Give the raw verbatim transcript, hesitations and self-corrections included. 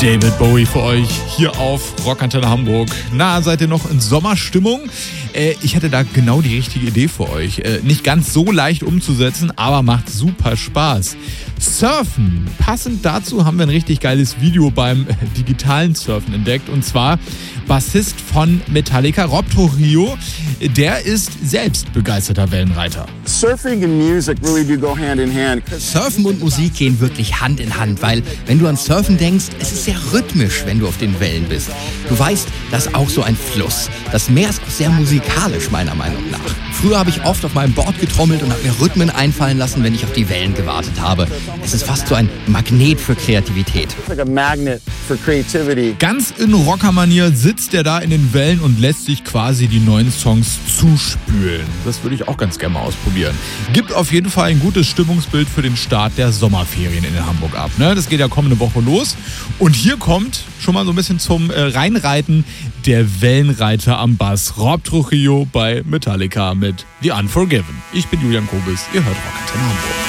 David Bowie für euch hier auf Rockantenne Hamburg. Na, seid ihr noch in Sommerstimmung? Äh, ich hätte da genau die richtige Idee für euch. Äh, nicht ganz so leicht umzusetzen, aber macht super Spaß. Surfen. Passend dazu haben wir ein richtig geiles Video beim digitalen Surfen entdeckt. Und zwar Bassist von Metallica, Rob Trujillo. Der ist selbst begeisterter Wellenreiter. Surfing and music really do go hand in hand. Surfen und Musik gehen wirklich Hand in Hand, weil wenn du an Surfen denkst, es ist sehr rhythmisch, wenn du auf den Wellen bist. Du weißt, das ist auch so ein Fluss. Das Meer ist auch sehr musikalisch, meiner Meinung nach. Früher habe ich oft auf meinem Board getrommelt und habe mir Rhythmen einfallen lassen, wenn ich auf die Wellen gewartet habe. Es ist fast so ein Magnet für Kreativität. Like a magnet for creativity. Ganz in Rockermanier sitzt er da in den Wellen und lässt sich quasi die neuen Songs zuspülen. Das würde ich auch ganz gerne mal ausprobieren. Gibt auf jeden Fall ein gutes Stimmungsbild für den Start der Sommerferien in Hamburg ab. Ne? Das geht ja kommende Woche los. Und hier kommt schon mal so ein bisschen zum äh, Reinreiten der Wellenreiter am Bass. Rob Trujillo bei Metallica mit The Unforgiven. Ich bin Julian Kobis, ihr hört Rockantenne Hamburg.